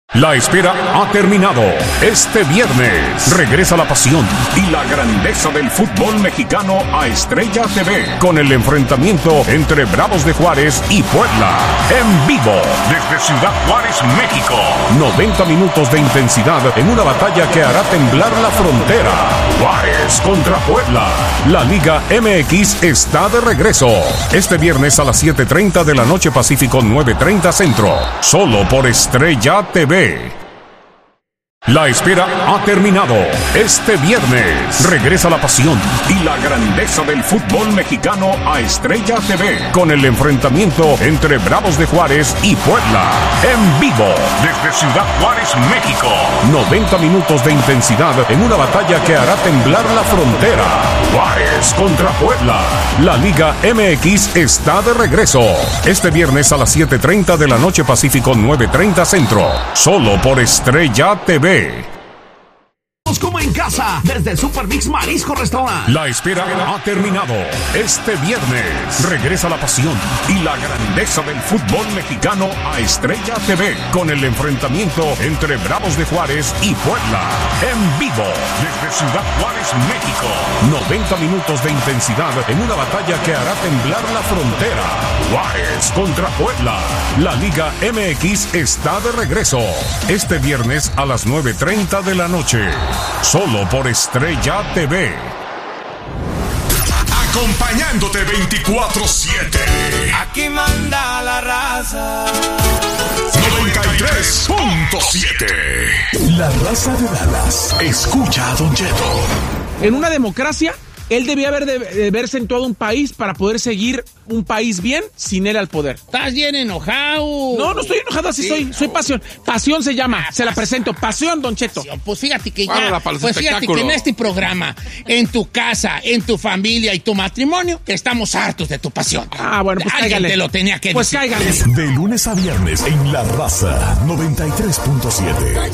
La espera ha terminado. Este viernes regresa la pasión y la grandeza del fútbol mexicano a Estrella TV con el enfrentamiento entre Bravos de Juárez y Puebla. En vivo desde Ciudad Juárez, México. 90 minutos de intensidad en una batalla que hará temblar la frontera. Juárez contra Puebla. La Liga MX está de regreso. Este viernes a las 7:30 de la noche Pacífico, 9:30 Centro. Solo por Estrella TV. La espera ha terminado. Este viernes regresa la pasión y la grandeza del fútbol mexicano a Estrella TV con el enfrentamiento entre Bravos de Juárez y Puebla. En vivo desde Ciudad Juárez, México. 90 minutos de intensidad en una batalla que hará temblar la frontera. Juárez contra Puebla. La Liga MX está de regreso. Este viernes a las 7:30 de la noche Pacífico, 9:30 Centro. Solo por Estrella TV. Como en casa, desde Super Mix Marisco Restaurant. La espera ha terminado. Este viernes regresa la pasión y la grandeza del fútbol mexicano a Estrella TV con el enfrentamiento entre Bravos de Juárez y Puebla. En vivo desde Ciudad Juárez, México. 90 minutos de intensidad en una batalla que hará temblar la frontera. Juárez contra Puebla. La Liga MX está de regreso. Este viernes a las 9:30 de la noche. Solo por Estrella TV. Acompañándote 24/7. Aquí manda la raza. 93.7. La raza de Dallas. Escucha a Don Cheto. En una democracia, él debía haberse en todo un país para poder seguir un país bien sin él al poder. Estás bien enojado. No estoy enojado, así soy pasión. Pasión se llama, se la presento. Pasión, Don Cheto. Pues fíjate que fíjate que en este programa, en tu casa, en tu familia y tu matrimonio, estamos hartos de tu pasión. Bueno, pues alguien cáigale. te lo tenía que pues decir. Cáigale. De lunes a viernes en La Raza 93.7.